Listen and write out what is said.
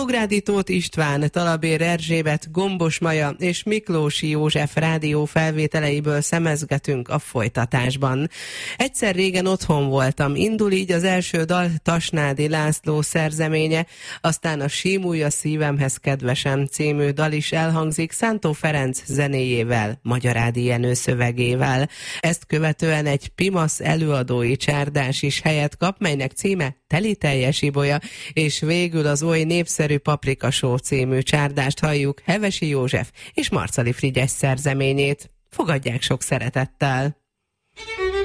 Nógrádi Tóth István, Talabér Erzsébet, Gombos Maja és Miklósi József rádió felvételeiből szemezgetünk a folytatásban. Egyszer régen otthon voltam, indul így az első dal Tasnádi László szerzeménye, aztán a Símulj a szívemhez kedvesem című dal is elhangzik Szántó Ferenc zenéjével, Magyarádi Jenő szövegével. Ezt követően egy Pimasz előadói csárdás is helyet kap, melynek címe Teli teljes ibolya, és végül az oly népszerű Paprika Show című csárdást halljuk Hevesi József és Marcali Frigyes szerzeményét. Fogadják sok szeretettel!